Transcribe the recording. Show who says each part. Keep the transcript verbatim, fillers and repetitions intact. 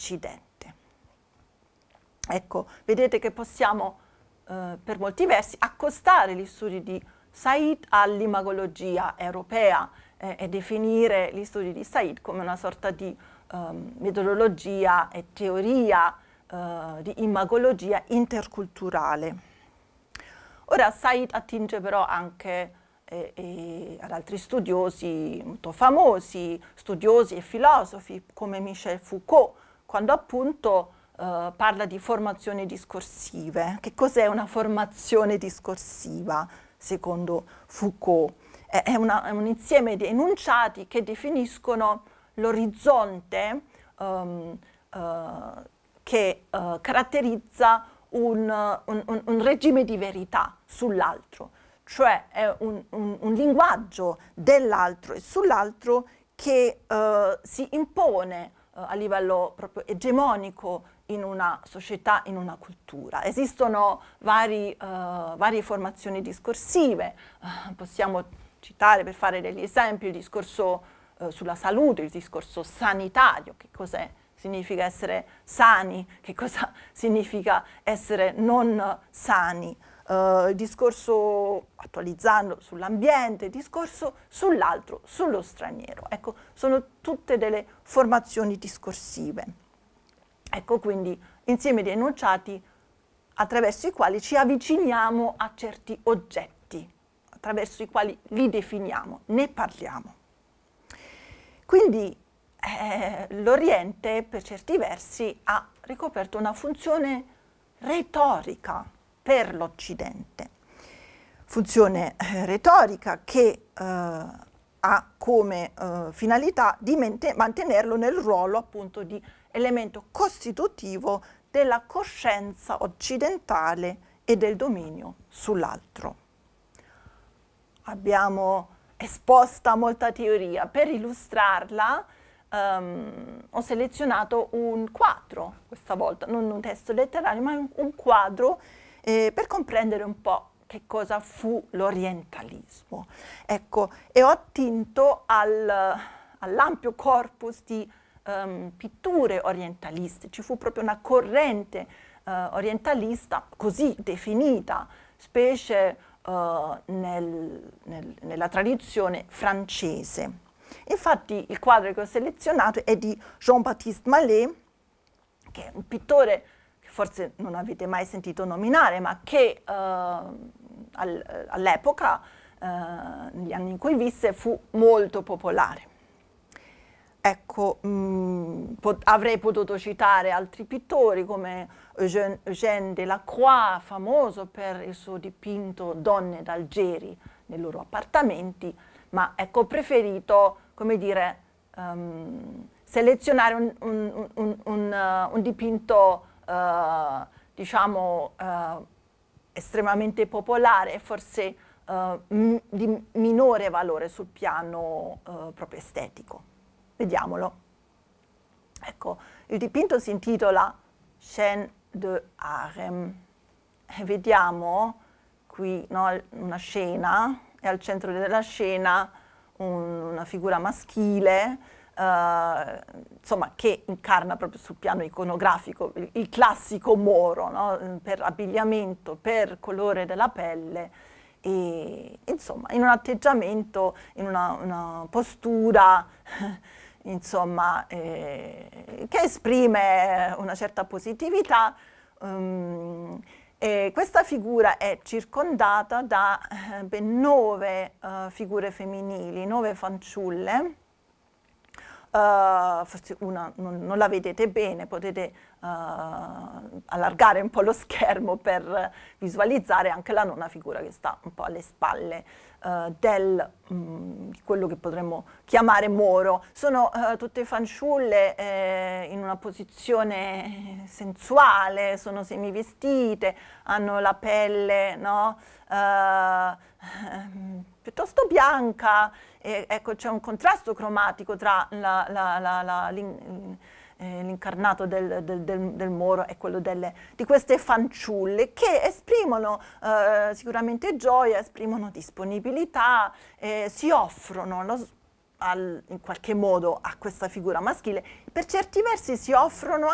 Speaker 1: l'Occidente. Ecco, vedete che possiamo eh, per molti versi accostare gli studi di Said all'imagologia europea eh, e definire gli studi di Said come una sorta di um, metodologia e teoria uh, di imagologia interculturale. Ora Said attinge però anche eh, eh, ad altri studiosi molto famosi, studiosi e filosofi come Michel Foucault, quando appunto Uh, parla di formazioni discorsive. Che cos'è una formazione discorsiva, secondo Foucault? È, è, una, è un insieme di enunciati che definiscono l'orizzonte um, uh, che uh, caratterizza un, un, un, un regime di verità sull'altro, cioè è un, un, un linguaggio dell'altro e sull'altro che uh, si impone uh, a livello proprio egemonico in una società, in una cultura. Esistono vari, uh, varie formazioni discorsive, uh, possiamo citare per fare degli esempi il discorso uh, sulla salute, il discorso sanitario, che cos'è? Significa essere sani, che cosa significa essere non sani, uh, il discorso attualizzando sull'ambiente, il discorso sull'altro, sullo straniero. Ecco, sono tutte delle formazioni discorsive. Ecco quindi insieme di enunciati attraverso i quali ci avviciniamo a certi oggetti, attraverso i quali li definiamo, ne parliamo. Quindi eh, l'Oriente per certi versi ha ricoperto una funzione retorica per l'Occidente, funzione eh, retorica che eh, ha come eh, finalità di mantenerlo nel ruolo appunto di elemento costitutivo della coscienza occidentale e del dominio sull'altro. Abbiamo esposta molta teoria. Per illustrarla um, ho selezionato un quadro, questa volta, non un testo letterario, ma un, un quadro eh, per comprendere un po' che cosa fu l'orientalismo. Ecco, e ho attinto al, all'ampio corpus di Um, pitture orientaliste. Ci fu proprio una corrente uh, orientalista così definita, specie uh, nel, nel, nella tradizione francese. Infatti il quadro che ho selezionato è di Jean-Baptiste Mallet, che è un pittore che forse non avete mai sentito nominare, ma che uh, al, all'epoca, uh, negli anni in cui visse, fu molto popolare. Ecco, mh, pot- avrei potuto citare altri pittori come Eugène, Eugène Delacroix, famoso per il suo dipinto Donne d'Algeri nei loro appartamenti, ma ecco, ho preferito, come dire, um, selezionare un, un, un, un, uh, un dipinto, uh, diciamo, uh, estremamente popolare e forse uh, m- di minore valore sul piano uh, proprio estetico. Vediamolo. Ecco, il dipinto si intitola Scène de Harem. E vediamo qui, no, una scena, e al centro della scena un, una figura maschile, eh, insomma, che incarna proprio sul piano iconografico il, il classico Moro, no? Per abbigliamento, per colore della pelle, e insomma, in un atteggiamento, in una, una postura insomma, eh, che esprime una certa positività. Um, e questa figura è circondata da eh, ben nove uh, figure femminili, nove fanciulle. Uh, forse una non, non la vedete bene, potete uh, allargare un po' lo schermo per visualizzare anche la nona figura che sta un po' alle spalle uh, del, um, di quello che potremmo chiamare Moro. Sono uh, tutte fanciulle eh, in una posizione sensuale, sono semivestite, hanno la pelle, no? Uh, piuttosto bianca, e ecco, c'è un contrasto cromatico tra la, la, la, la, l'in, eh, l'incarnato del, del, del, del Moro e quello delle, di queste fanciulle che esprimono eh, sicuramente gioia, esprimono disponibilità, eh, si offrono no, al, in qualche modo a questa figura maschile, per certi versi si offrono